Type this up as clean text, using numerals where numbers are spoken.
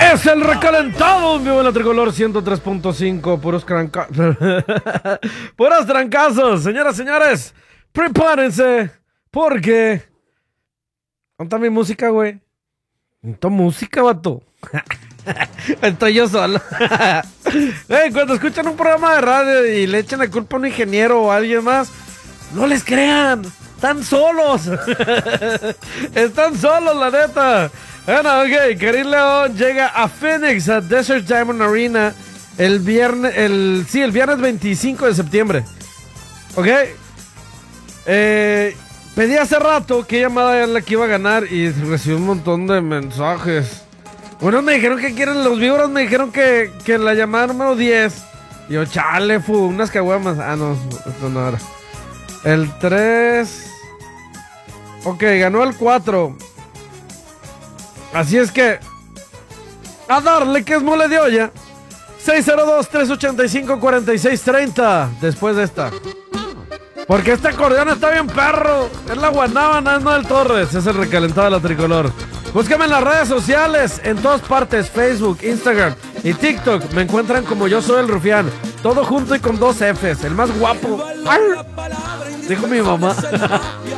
Es el recalentado en vivo en la Tricolor 103.5. Puros puros trancazos. Señoras, señores, prepárense. Porque... ¿Dónde está mi música, güey? ¿Dónde música, vato? Estoy yo solo. Cuando escuchan un programa de radio y le echan la culpa a un ingeniero o a alguien más, no les crean. Están solos. Están solos, la neta. Bueno, ok. Karim León llega a Phoenix, a Desert Diamond Arena, el viernes 25 de septiembre. Ok. Pedí hace rato qué llamada era la que iba a ganar y recibí un montón de mensajes. Unos me dijeron que quieren, los víboros me dijeron que la llamada número 10. Y yo, chale, unas caguamas. Ah, no, esto no era. El 3. Ok, ganó el 4. Así es que... a darle, que es mole de olla. 602-385-4630. Después de esta. Porque este acordeón está bien perro. Es la Guanábana, es Noel Torres. Es el recalentado de la Tricolor. Búscame en las redes sociales, en todas partes, Facebook, Instagram y TikTok. Me encuentran como Yo Soy el Rufián. Todo junto y con 2 Fs. El más guapo. ¡Ay! Dijo mi mamá.